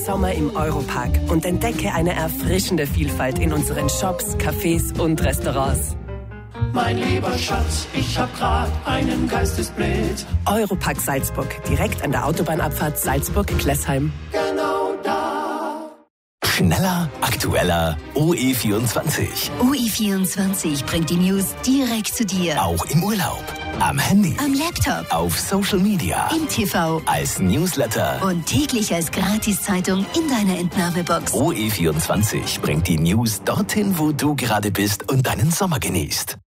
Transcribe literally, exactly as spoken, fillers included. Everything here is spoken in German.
Sommer im Europark und entdecke eine erfrischende Vielfalt in unseren Shops, Cafés und Restaurants. Mein lieber Schatz, ich hab grad einen Geistesblitz. Europark Salzburg, direkt an der Autobahnabfahrt Salzburg-Klessheim. Genau da. Schneller, aktueller, O E vierundzwanzig. O E vierundzwanzig bringt die News direkt zu dir. Auch im Urlaub, am Handy, Am Laptop, auf Social Media, im T V als Newsletter. und täglich als Gratiszeitung in deiner Entnahmebox. O E vierundzwanzig bringt die News dorthin, wo du gerade bist und deinen Sommer genießt.